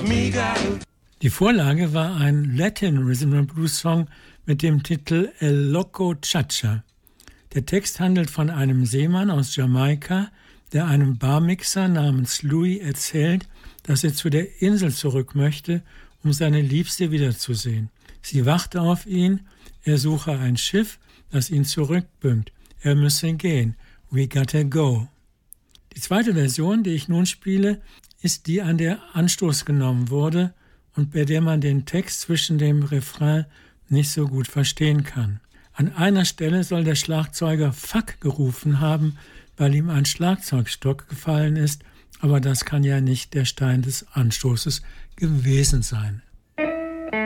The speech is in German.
Die Vorlage war ein Latin Rhythm and Blues Song mit dem Titel El Loco Chacha. Der Text handelt von einem Seemann aus Jamaika, der einem Barmixer namens Louis erzählt, dass er zu der Insel zurück möchte, um seine Liebste wiederzusehen. Sie wachte auf ihn, er suche ein Schiff, das ihn zurückbringt. Er müsse gehen. We gotta go. Die zweite Version, die ich nun spiele, ist die, an der Anstoß genommen wurde und bei der man den Text zwischen dem Refrain nicht so gut verstehen kann. An einer Stelle soll der Schlagzeuger Fuck gerufen haben, weil ihm ein Schlagzeugstock gefallen ist, aber das kann ja nicht der Stein des Anstoßes gewesen sein.